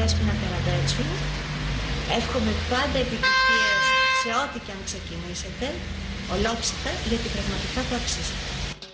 Δέσποινα Καραμπέτσου. Εύχομαι πάντα επιτυχίες σε ό,τι και αν ξεκινήσετε, ολόψυχα, γιατί πραγματικά το αξίζετε.